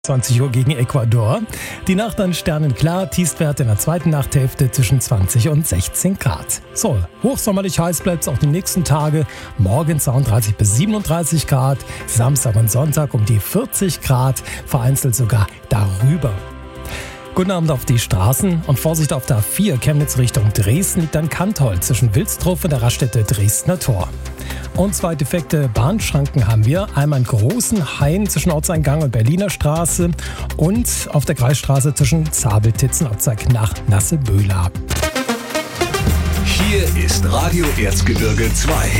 20 Uhr gegen Ecuador. Die Nacht dann sternenklar, Tiefstwerte in der zweiten Nachthälfte zwischen 20 und 16 Grad. So, hochsommerlich heiß bleibt es auch die nächsten Tage. Morgen 32 bis 37 Grad, Samstag und Sonntag um die 40 Grad, vereinzelt sogar darüber. Guten Abend auf die Straßen und Vorsicht auf der A4 Chemnitz Richtung Dresden liegt ein Kantholz zwischen Wilsdruff und der Raststätte Dresdner Tor. Und zwei defekte Bahnschranken haben wir. Einmal einen großen Hain zwischen Ortseingang und Berliner Straße und auf der Kreisstraße zwischen Zabeltitzen nach Nasseböhla. Hier ist Radio Erzgebirge 2.